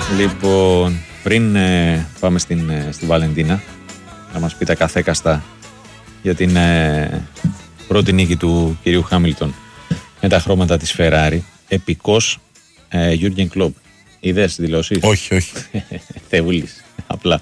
Λοιπόν, πριν πάμε στη Βαλεντίνα, να μας πει τα καθέκαστα για την πρώτη νίκη του κυρίου Χάμιλτον με τα χρώματα της Ferrari. Επικός Γιούργεν Κλοπ. Είδες δηλώσεις? Όχι. Θεούλης, απλά.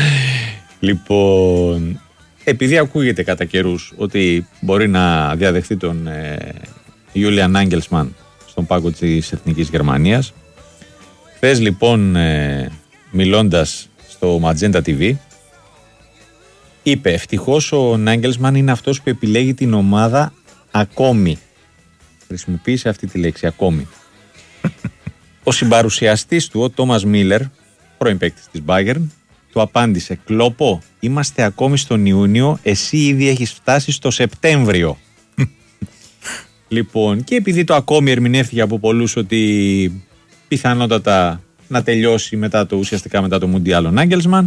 Λοιπόν, επειδή ακούγεται κατά καιρούς ότι μπορεί να διαδεχθεί τον Julian Nagelsmann στον πάγκο της Εθνικής Γερμανίας, χθες λοιπόν μιλώντας στο Magenta TV είπε ευτυχώς ο Nagelsmann είναι αυτός που επιλέγει την ομάδα ακόμη. Χρησιμοποίησε αυτή τη λέξη, ακόμη. Ο συμπαρουσιαστής του, ο Τόμας Μίλερ, πρώην παίκτης της Bayern, του απάντησε: Κλόπο, είμαστε ακόμη στον Ιούνιο, εσύ ήδη έχεις φτάσει στο Σεπτέμβριο. Λοιπόν, και επειδή το ακόμη ερμηνεύτηκε από πολλούς ότι πιθανότατα να τελειώσει ουσιαστικά μετά το Μουντιάλ ο Νάγκελσμαν,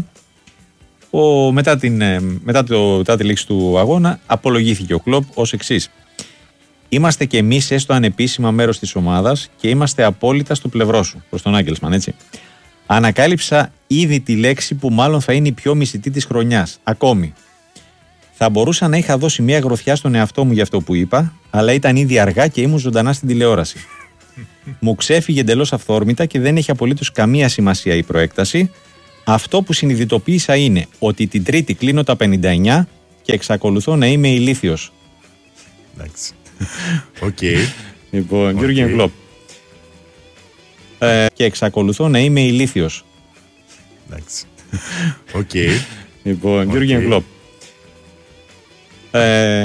μετά τη λήξη του αγώνα απολογήθηκε ο Κλοπ ως εξής: είμαστε και εμείς έστω ανεπίσημα μέρος της ομάδας και είμαστε απόλυτα στο πλευρό σου. Προς τον Νάγκελσμαν, έτσι. Ανακάλυψα ήδη τη λέξη που μάλλον θα είναι η πιο μισητή της χρονιάς. Ακόμη. Θα μπορούσα να είχα δώσει μια γροθιά στον εαυτό μου για αυτό που είπα, αλλά ήταν ήδη αργά και ήμουν ζωντανά στην τηλεόραση. Μου ξέφυγε εντελώς αυθόρμητα και δεν έχει απολύτως καμία σημασία η προέκταση. Αυτό που συνειδητοποίησα είναι ότι την Τρίτη κλείνω τα 59 και εξακολουθώ να είμαι ηλίθιος. Εντάξει. Οκ. Λοιπόν, Γιούργεν Κλοπ. Και εξακολουθώ να είμαι ηλίθιος. Εντάξει. Οκ. Λοιπόν, Γιούργεν Κλοπ.